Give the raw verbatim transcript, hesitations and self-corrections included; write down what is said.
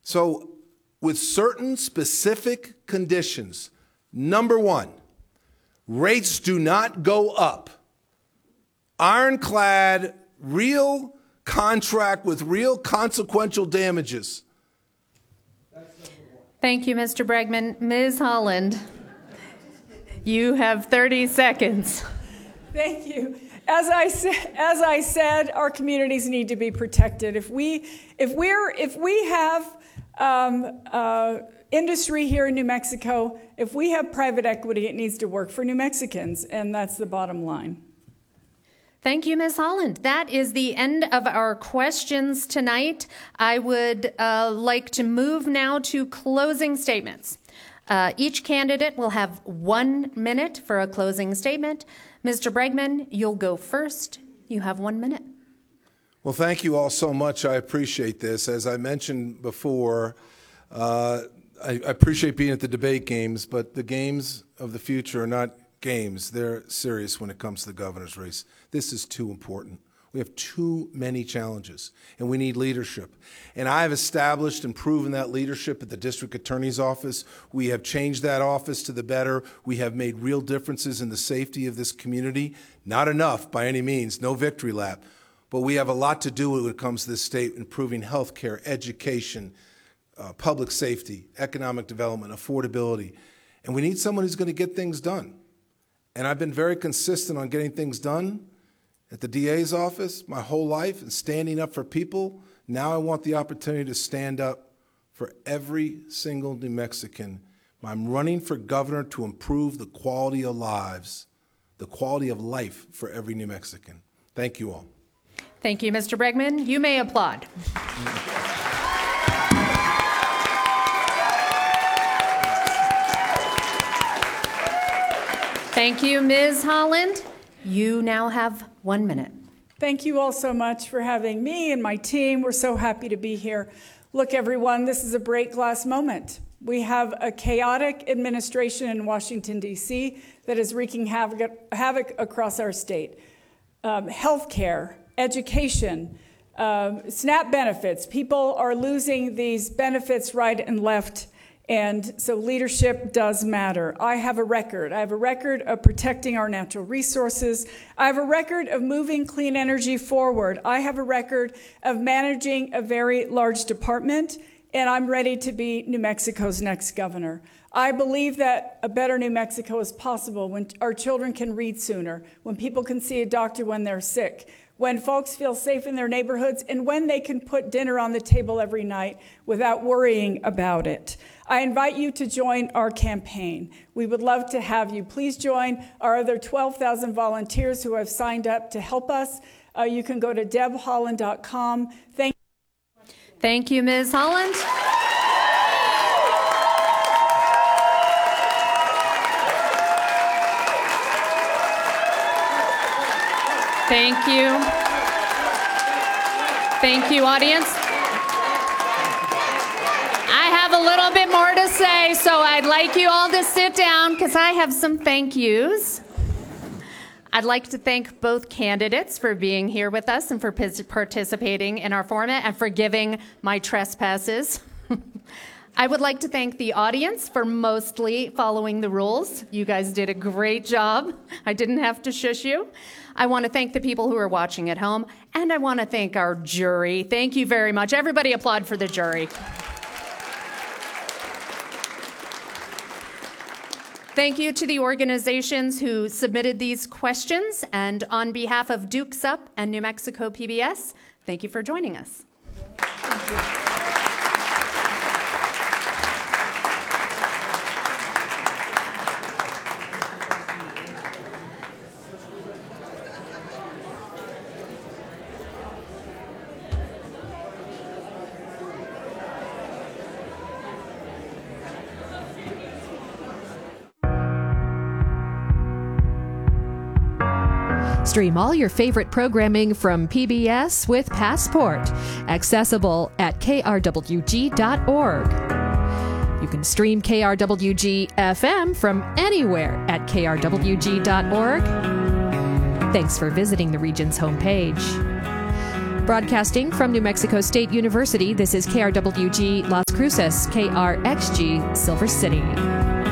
So with certain specific conditions, number one, rates do not go up. Ironclad, real contract with real consequential damages. Thank you, Mister Bregman. Miz Holland, you have thirty seconds. Thank you. As I said, as I said, our communities need to be protected. If we, if we're, if we have um, uh, industry here in New Mexico, if we have private equity, it needs to work for New Mexicans, and that's the bottom line. Thank you, Miz Holland. That is the end of our questions tonight. I would uh, like to move now to closing statements. Uh, each candidate will have one minute for a closing statement. Mister Bregman, you'll go first. You have one minute. Well, thank you all so much. I appreciate this. As I mentioned before, uh, I, I appreciate being at the debate games, but the games of the future are not games. They're serious when it comes to the governor's race. This is too important. We have too many challenges, and we need leadership. And I have established and proven that leadership at the district attorney's office. We have changed that office to the better. We have made real differences in the safety of this community. Not enough by any means, no victory lap. But we have a lot to do when it comes to this state, improving health care, education, uh, public safety, economic development, affordability. And we need someone who's going to get things done. And I've been very consistent on getting things done at the D A's office my whole life and standing up for people. Now I want the opportunity to stand up for every single New Mexican. I'm running for governor to improve the quality of lives, the quality of life for every New Mexican. Thank you all. Thank you, Mister Bregman. You may applaud. Thank you, Miz Holland. You now have one minute. Thank you all so much for having me and my team. We're so happy to be here. Look, everyone, this is a break glass moment. We have a chaotic administration in Washington, D C that is wreaking havoc, havoc across our state. Um, healthcare, education, um, SNAP benefits. People are losing these benefits right and left. And so leadership does matter. I have a record. I have a record of protecting our natural resources. I have a record of moving clean energy forward. I have a record of managing a very large department, and I'm ready to be New Mexico's next governor. I believe that a better New Mexico is possible when our children can read sooner, when people can see a doctor when they're sick, when folks feel safe in their neighborhoods, and when they can put dinner on the table every night without worrying about it. I invite you to join our campaign. We would love to have you. Please join our other twelve thousand volunteers who have signed up to help us. Uh, you can go to deb holland dot com. Thank you. Thank you, Miz Holland. Thank you. Thank you, audience. I have a little bit more to say, so I'd like you all to sit down because I have some thank yous. I'd like to thank both candidates for being here with us and for participating in our format and for giving my trespasses. I would like to thank the audience for mostly following the rules. You guys did a great job. I didn't have to shush you. I want to thank the people who are watching at home, and I want to thank our jury. Thank you very much. Everybody applaud for the jury. Thank you to the organizations who submitted these questions, and on behalf of Dukes Up and New Mexico P B S, thank you for joining us. Thank you. Stream all your favorite programming from P B S with Passport, accessible at K R W G dot org. You can stream K R W G F M from anywhere at K R W G dot org. Thanks for visiting the Region's homepage. Broadcasting from New Mexico State University, this is K R W G Las Cruces, K R X G Silver City.